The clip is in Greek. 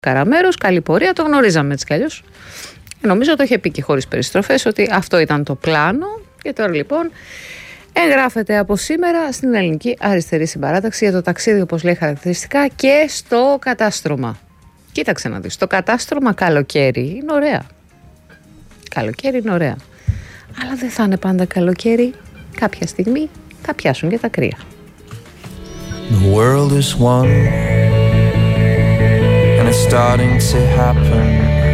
Καραμέρος, καλή πορεία, το γνωρίζαμε έτσι κι αλλιώς. Νομίζω το είχε πει και χωρίς περιστροφές ότι αυτό ήταν το πλάνο. Και τώρα λοιπόν εγγράφεται από σήμερα στην Ελληνική Αριστερή Συμπαράταξη για το ταξίδι, όπως λέει χαρακτηριστικά, και στο κατάστρωμα. Κοίταξε να δεις, το κατάστρωμα καλοκαίρι είναι ωραία. Καλοκαίρι είναι ωραία. Αλλά δεν θα είναι πάντα καλοκαίρι. Κάποια στιγμή θα πιάσουν και τα κρύα. The world is one and it's starting to happen.